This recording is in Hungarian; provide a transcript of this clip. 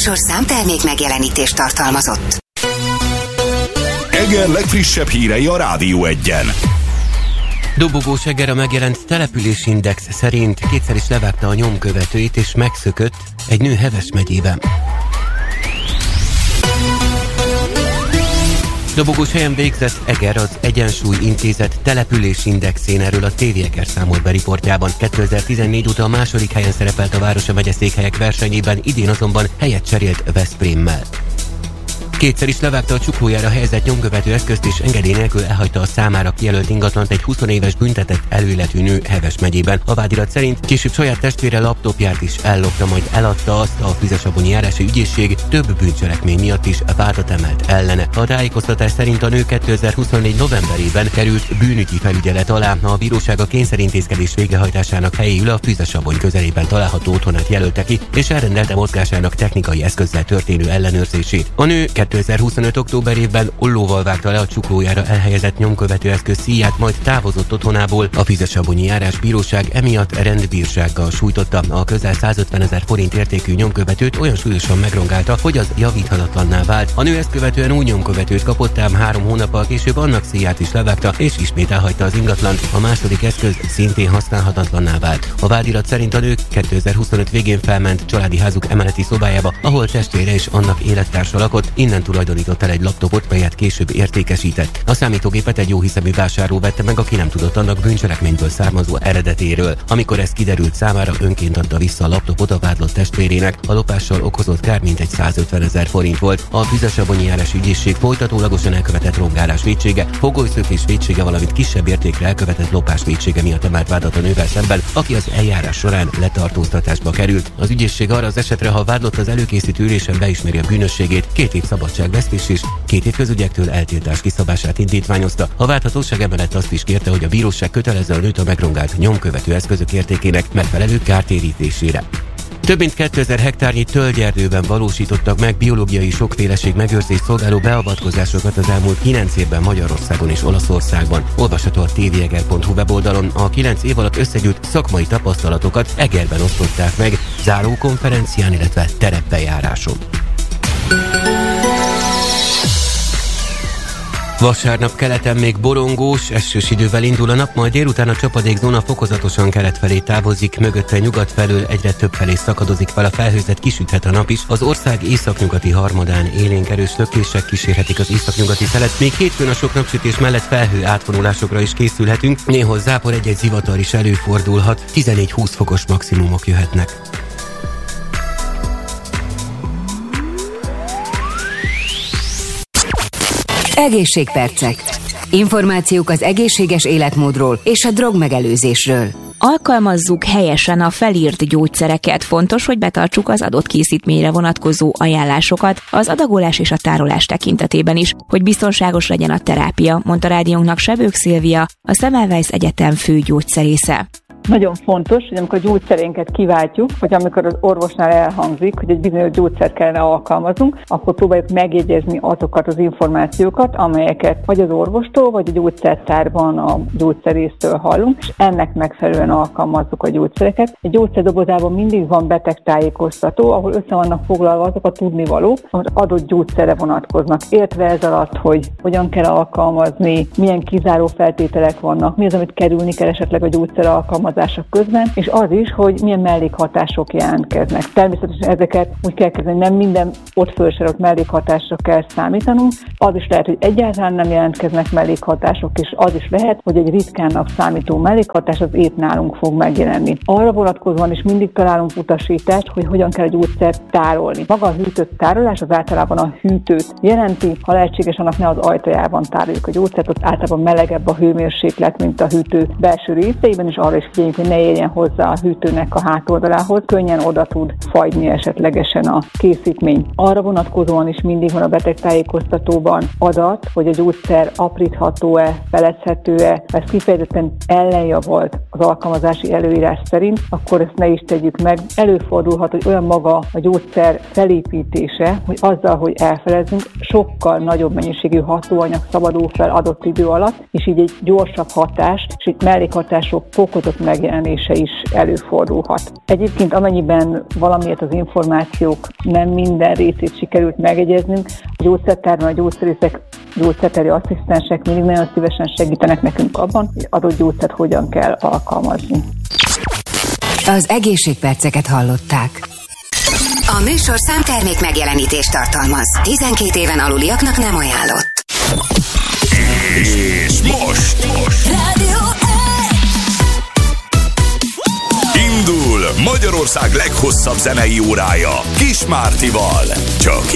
műsor számtermék megjelenítést tartalmazott. Eger legfrissebb hírei a Rádió Egyen. Dobogós Eger a megjelent településindex szerint kétszer is levágta a nyomkövetőit és megszökött egy nő Heves megyében. Dobogós helyen végzett Eger az Egyensúly Intézet településindexén, erről a TV Eger számolt be riportjában. 2014 óta a második helyen szerepelt a város a megyeszékhelyek versenyében, idén azonban helyet cserélt Veszprémmel. Kétszer is levágta a csuklójára helyezett nyomkövető eszközt és engedély nélkül elhagyta a számára kijelölt ingatlant egy 20 éves büntetett előéletű nő Heves megyében. A vádirat szerint később saját testvére laptopját is ellopta, majd eladta azt. A Füzesabonyi járási ügyészség több bűncselekmény miatt is vádat emelt ellene. A tájékoztatás szerint a nő 2024 novemberében került bűnügyi felügyelet alá. A bíróság a kényszerintézkedés végrehajtásának helyéül a Füzesabony közelében található otthonát jelölte ki, és elrendelte mozgásának technikai eszközzel történő ellenőrzését. A nő 2025. októberében ollóval vágta le a csuklójára elhelyezett nyomkövető eszköz szíját, majd távozott otthonából. A Füzesabonyi járásbíróság emiatt rendbírsággal sújtotta. A közel 150 000 forint értékű nyomkövetőt olyan súlyosan megrongálta, hogy az javíthatatlanná vált. A nő ezt követően új nyomkövetőt kapott, ám 3 hónappal később annak szíját is levágta, és ismét elhagyta az ingatlant. A második eszköz szintén használhatatlanná vált. A vádirat szerint a nő 2025 végén felment családi házuk emeleti szobájába, ahol testvére és annak élettársa lakott. Innen tulajdonított el egy laptopot, melyet később értékesített. A számítógépet egy jóhiszemű vásárló vette meg, aki nem tudott annak bűncselekményből származó eredetéről. Amikor ez kiderült, számára önként adta vissza a laptopot a vádlott testvérének. A lopással okozott kár mintegy 150 000 forint volt. A Füzesabonyi járási ügyészség folytatólagosan elkövetett rongálás vétsége, fogolyszökés vétsége, valamint kisebb értékre elkövetett lopás vétsége miatt emelt vádat a nővel szemben, aki az eljárás során letartóztatásba került. Az ügyészség arra az esetre, ha a vádlott az előkészítő ülésen beismeri a bűnösségét, 2 év szabadságvesztés és 2 év közügyektől eltiltás kiszabását indítványozta. A vádhatóság emellett azt is kérte, hogy a bíróság kötelezze a nőt a megrongált nyomkövető eszközök értékének megfelelő kártérítésére. Több mint 2000 hektárnyi tölgyerdőben valósítottak meg biológiai sokféleség megőrzést szolgáló beavatkozásokat az elmúlt 9 évben Magyarországon és Olaszországban. Olvasható a tveger.hu weboldalon. A 9 év alatt összegyűjt szakmai tapasztalatokat Egerben osztották meg, zárókonferencián, illetve terepbejáráson. Vasárnap keleten még borongós, esős idővel indul a nap, majd délután a csapadékzóna fokozatosan kelet felé távozik, mögötte nyugat felől egyre több felé szakadozik fel a felhőzet, kisüthet a nap is. Az ország északnyugati harmadán élénk erős lökések kísérhetik az északnyugati szelet. Még hétfőn a sok napsütés mellett felhő átvonulásokra is készülhetünk, néhol zápor, egy-egy zivatar is előfordulhat, 14-20 fokos maximumok jöhetnek. Egészségpercek. Információk az egészséges életmódról és a drogmegelőzésről. Alkalmazzuk helyesen a felírt gyógyszereket. Fontos, hogy betartsuk az adott készítményre vonatkozó ajánlásokat az adagolás és a tárolás tekintetében is, hogy biztonságos legyen a terápia, mondta rádiónknak Sebők Szilvia, a Semmelweis Egyetem főgyógyszerésze. Nagyon fontos, hogy amikor a gyógyszerénket kiváltjuk, vagy amikor az orvosnál elhangzik, hogy egy bizonyos gyógyszert kellene alkalmaznunk, akkor próbáljuk megjegyezni azokat az információkat, amelyeket vagy az orvostól, vagy a gyógyszertárban a gyógyszerésztől hallunk, és ennek megfelelően alkalmazzuk a gyógyszereket. Egy gyógyszerdobozában mindig van betegtájékoztató, ahol össze vannak foglalva azok a tudnivalók, amit adott gyógyszerre vonatkoznak. Értve ez alatt, hogy hogyan kell alkalmazni, milyen kizáró feltételek vannak, mi az, amit kerülni kell esetleg a gyógyszer alkalmazások közben, és az is, hogy milyen mellékhatások jelentkeznek. Természetesen ezeket úgy kell kezdeni, nem minden ott felsorolt mellékhatásra kell számítanunk. Az is lehet, hogy egyáltalán nem jelentkeznek mellékhatások, és az is lehet, hogy egy ritkának számító mellékhatás az épp nálunk fog megjelenni. Arra vonatkozóan is mindig találunk utasítást, hogy hogyan kell a gyógyszert tárolni. Maga a hűtött tárolás az általában a hűtőt jelenti, ha lehetséges, annak ne az ajtajában tároljuk a gyógyszert, ott általában melegebb a hőmérséklet, mint a hűtő belső részeiben, és arra is figyeljünk, hogy ne érjen hozzá a hűtőnek a hátoldalához, könnyen oda tud fagyni esetlegesen a készítmény. Arra vonatkozóan is mindig van a betegtájékoztatóban adat, hogy a gyógyszer aprítható-e, felezhető-e, ez kifejezetten ellenjavolt az alkalmazási előírás szerint, akkor ezt ne is tegyük meg. Előfordulhat, hogy olyan maga a gyógyszer felépítése, hogy azzal, hogy elfelezzünk, sokkal nagyobb mennyiségű hatóanyag szabadul fel adott idő alatt, és így egy gyorsabb hatás, és itt mellékhatások fokozott megjelenése is előfordulhat. Egyébként amennyiben valamiért az információk nem minden részét sikerült megegyeznünk, a gyógyszertárban a gyógyszertári asszisztensek mindig nagyon szívesen segítenek nekünk abban, hogy adott gyógyszert hogyan kell alkalmazni. Az egészségperceket hallották. A műsor számtermék megjelenítést tartalmaz. 12 éven aluliaknak nem ajánlott. És most Rádió indul Magyarország leghosszabb zenei órája Kis Mártival. Csak